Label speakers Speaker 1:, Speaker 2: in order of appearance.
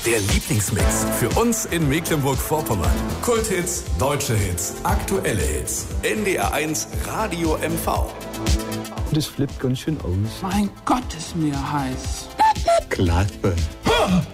Speaker 1: Der Lieblingsmix für uns in Mecklenburg-Vorpommern. Kulthits, deutsche Hits, aktuelle Hits. NDR1 Radio MV.
Speaker 2: Das flippt ganz schön aus.
Speaker 3: Mein Gott, ist mir heiß.
Speaker 2: Klappe.